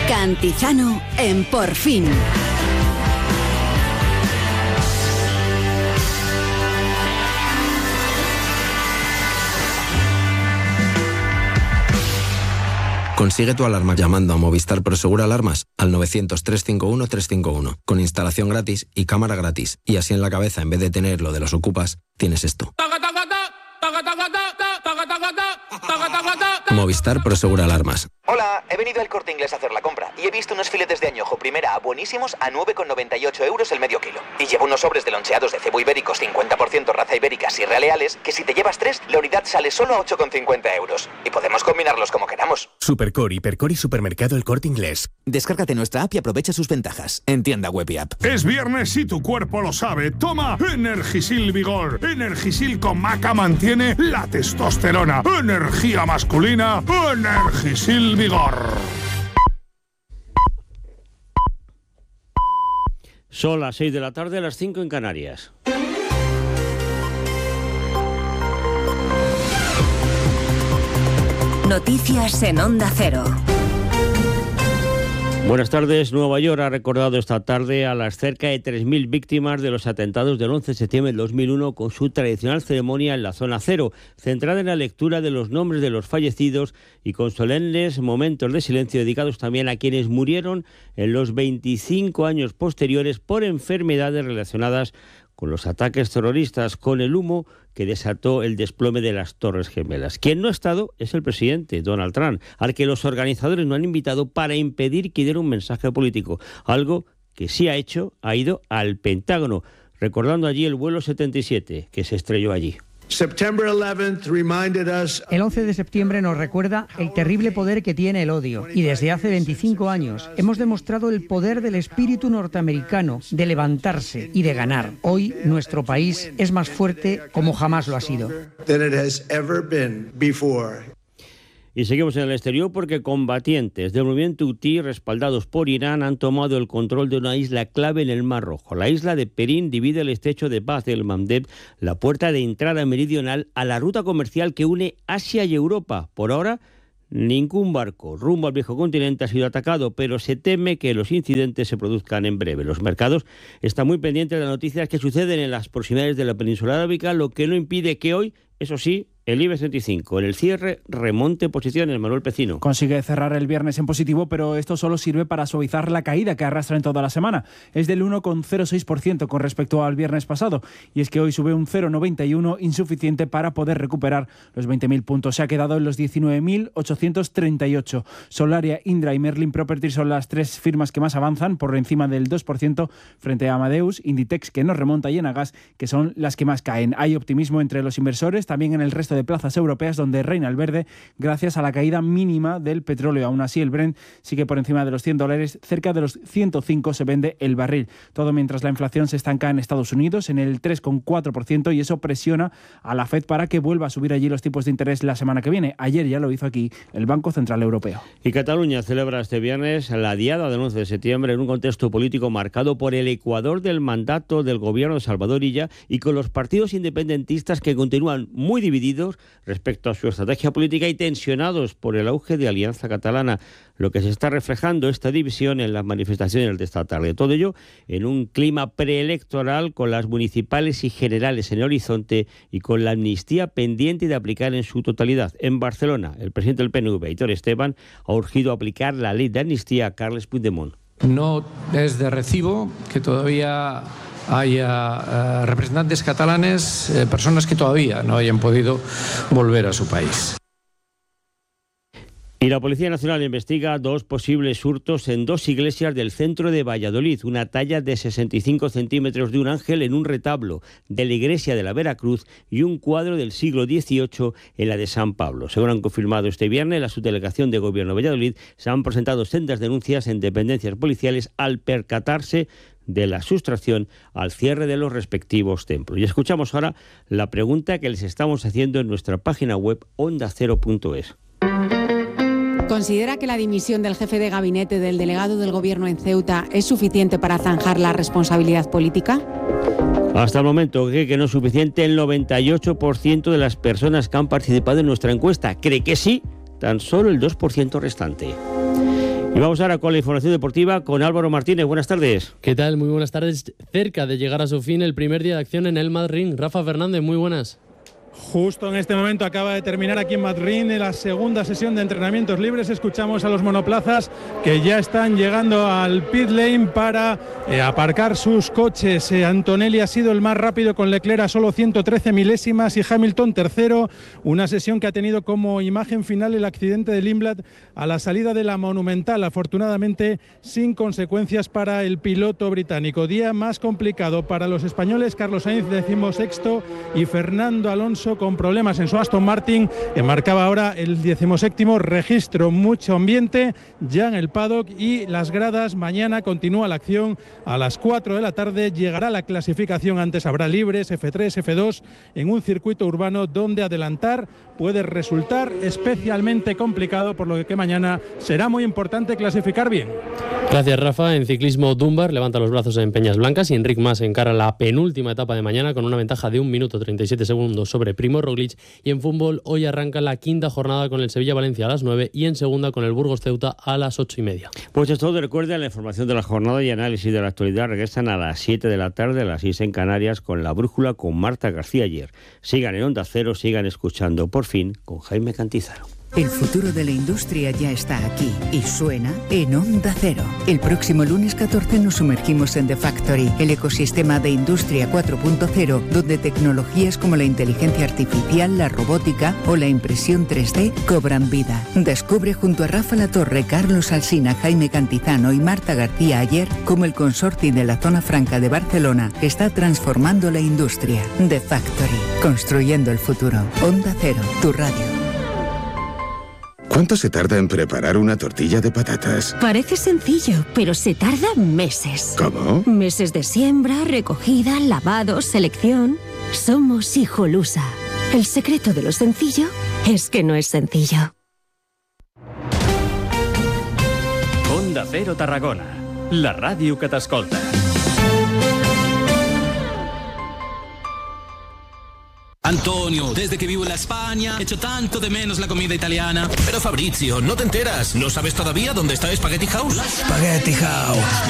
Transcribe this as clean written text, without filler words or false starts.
Cantizano en Por Fin. Consigue tu alarma llamando a Movistar Prosegur Alarmas al 900-351-351, con instalación gratis y cámara gratis. Y así en la cabeza, en vez de tener lo de los ocupas, tienes esto. Movistar Prosegur Alarmas. Hola, he venido al Corte Inglés a hacer la compra y he visto unos filetes de añojo primera buenísimos a 9,98 euros el medio kilo. Y llevo unos sobres de loncheados de cebo ibéricos 50% raza ibérica Sierra Leales, que si te llevas 3, la unidad sale solo a 8,50 euros. Y podemos combinarlos como queramos. Supercore, Hipercore y Supermercado El Corte Inglés. Descárgate nuestra app y aprovecha sus ventajas. En tienda web y app. Es viernes y tu cuerpo lo sabe. Toma Energisil Vigor. Energisil con maca mantiene la testosterona. Energía masculina. Energisil Vigor. Son las 6 de la tarde, las 5 en Canarias. Noticias en Onda Cero. Buenas tardes. Nueva York ha recordado esta tarde a las cerca de 3.000 víctimas de los atentados del 11 de septiembre de 2001 con su tradicional ceremonia en la zona cero, centrada en la lectura de los nombres de los fallecidos y con solemnes momentos de silencio dedicados también a quienes murieron en los 25 años posteriores por enfermedades relacionadas con los ataques terroristas, con el humo que desató el desplome de las Torres Gemelas. Quien no ha estado es el presidente, Donald Trump, al que los organizadores no han invitado para impedir que diera un mensaje político. Algo que sí ha hecho, ha ido al Pentágono, recordando allí el vuelo 77, que se estrelló allí. El 11 de septiembre nos recuerda el terrible poder que tiene el odio y desde hace 25 años hemos demostrado el poder del espíritu norteamericano de levantarse y de ganar. Hoy nuestro país es más fuerte como jamás lo ha sido. Y seguimos en el exterior porque combatientes del movimiento Houthi, respaldados por Irán, han tomado el control de una isla clave en el Mar Rojo. La isla de Perín divide el estrecho de Bab el-Mandeb, la puerta de entrada meridional a la ruta comercial que une Asia y Europa. Por ahora, ningún barco rumbo al viejo continente ha sido atacado, pero se teme que los incidentes se produzcan en breve. Los mercados están muy pendientes de las noticias que suceden en las proximidades de la península arábica, lo que no impide que hoy, eso sí, el IBEX 35 en el cierre remonte posiciones. Manuel Pecino. Consigue cerrar el viernes en positivo, pero esto solo sirve para suavizar la caída que arrastra en toda la semana. Es del 1,06% con respecto al viernes pasado. Y es que hoy sube un 0,91, insuficiente para poder recuperar los 20.000 puntos. Se ha quedado en los 19.838. Solaria, Indra y Merlin Properties son las tres firmas que más avanzan, por encima del 2%, frente a Amadeus, Inditex, que nos remonta, y Enagas, que son las que más caen. Hay optimismo entre los inversores, también en el resto de plazas europeas, donde reina el verde gracias a la caída mínima del petróleo. Aún así, el Brent sigue por encima de los $100, cerca de los 105 se vende el barril. Todo mientras la inflación se estanca en Estados Unidos en el 3,4%, y eso presiona a la Fed para que vuelva a subir allí los tipos de interés la semana que viene. Ayer ya lo hizo aquí el Banco Central Europeo. Y Cataluña celebra este viernes la diada del 11 de septiembre en un contexto político marcado por el ecuador del mandato del gobierno de Salvador Illa y con los partidos independentistas que continúan muy divididos respecto a su estrategia política y tensionados por el auge de Alianza Catalana, lo que se está reflejando esta división en las manifestaciones de esta tarde. Todo ello en un clima preelectoral, con las municipales y generales en el horizonte y con la amnistía pendiente de aplicar en su totalidad. En Barcelona, el presidente del PNV, Aitor Esteban, ha urgido aplicar la ley de amnistía a Carles Puigdemont. No es de recibo que todavía haya representantes catalanes, personas que todavía no hayan podido volver a su país. Y la Policía Nacional investiga 2 posibles hurtos en 2 iglesias del centro de Valladolid. Una talla de 65 centímetros de un ángel en un retablo de la iglesia de la Veracruz y un cuadro del siglo XVIII en la de San Pablo. Según han confirmado este viernes la Subdelegación de Gobierno de Valladolid, se han presentado sendas denuncias en dependencias policiales al percatarse de la sustracción al cierre de los respectivos templos. Y escuchamos ahora la pregunta que les estamos haciendo en nuestra página web ondacero.es. ¿Considera que la dimisión del jefe de gabinete del delegado del Gobierno en Ceuta es suficiente para zanjar la responsabilidad política? Hasta el momento cree que no es suficiente el 98% de las personas que han participado en nuestra encuesta. Cree que sí, tan solo el 2% restante. Y vamos ahora con la información deportiva con Álvaro Martínez. Buenas tardes. ¿Qué tal? Muy buenas tardes. Cerca de llegar a su fin el primer día de acción en el Madrid. Rafa Fernández, muy buenas. Justo en este momento acaba de terminar aquí en Madrid la segunda sesión de entrenamientos libres. Escuchamos a los monoplazas que ya están llegando al pit lane para aparcar sus coches. Antonelli ha sido el más rápido con Leclerc a solo 113 milésimas y Hamilton tercero. Una sesión que ha tenido como imagen final el accidente de Limblad a la salida de la Monumental, afortunadamente sin consecuencias para el piloto británico. Día más complicado para los españoles. Carlos Sainz 16º y Fernando Alonso con problemas en su Aston Martin, que marcaba ahora el 17º registro. Mucho ambiente ya en el paddock y las gradas. Mañana continúa la acción a las 4 de la tarde. Llegará la clasificación. Antes habrá libres, F3, F2 en un circuito urbano donde adelantar puede resultar especialmente complicado, por lo que mañana será muy importante clasificar bien. Gracias, Rafa. En ciclismo, Dunbar levanta los brazos en Peñas Blancas y Enric Mas encara la penúltima etapa de mañana con una ventaja de 1 minuto 37 segundos sobre Primo Roglic. Y en fútbol, hoy arranca la quinta jornada con el Sevilla-Valencia a las 9 y en segunda con el Burgos-Ceuta a las 8:30. Pues es todo. Recuerden, la información de la jornada y análisis de la actualidad regresan a las 7 de la tarde, a las 6 en Canarias, con La Brújula con Marta García Ayer. Sigan en Onda Cero, sigan escuchando Por Fin con Jaime Cantizaro. El futuro de la industria ya está aquí y suena en Onda Cero. El próximo lunes 14 nos sumergimos en The Factory, el ecosistema de Industria 4.0, donde tecnologías como la inteligencia artificial, la robótica o la impresión 3D cobran vida. Descubre junto a Rafa Latorre, Carlos Alsina, Jaime Cantizano y Marta García Ayer cómo el consorcio de la Zona Franca de Barcelona está transformando la industria. The Factory, construyendo el futuro. Onda Cero, tu radio. ¿Cuánto se tarda en preparar una tortilla de patatas? Parece sencillo, pero se tarda meses. ¿Cómo? Meses de siembra, recogida, lavado, selección. Somos Hijolusa. El secreto de lo sencillo es que no es sencillo. Onda Cero Tarragona, la ràdio que t'escolta. Antonio, desde que vivo en la España, echo tanto de menos la comida italiana. Pero Fabrizio, no te enteras, ¿no sabes todavía dónde está Spaghetti House? Spaghetti House.